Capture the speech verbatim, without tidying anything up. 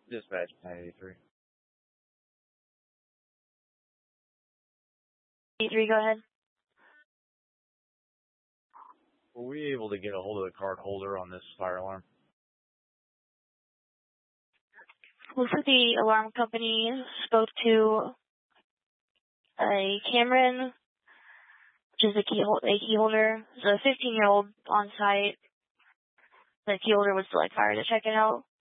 Dispatch nine eighty-three. eighty-three, go ahead. Were we able to get a hold of the card holder on this fire alarm? Looks like the alarm company spoke to a Cameron, which is a key, a key holder. There's a fifteen-year-old on site. The key holder would select fire to check it out.